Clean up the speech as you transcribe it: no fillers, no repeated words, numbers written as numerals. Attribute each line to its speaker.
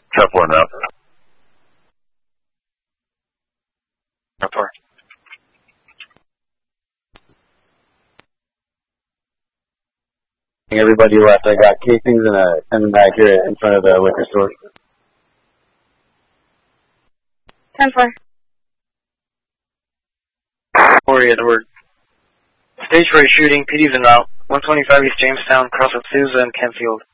Speaker 1: Tough one up.
Speaker 2: Up for.
Speaker 3: Everybody left. I got casings and a bag here in front of the liquor store.
Speaker 4: 10-4.
Speaker 2: Corey Edward. Stage for a shooting. PD's en route. 125 East Jamestown, cross of Sousa and Kentfield.